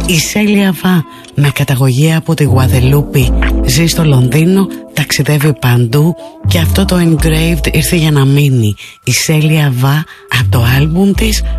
Η Σέλια Βά, με καταγωγή από τη Γουαδελούπη, ζει στο Λονδίνο, ταξιδεύει παντού και αυτό το Engraved ήρθε για να μείνει. Η Σέλια Βά από το άλμπουμ της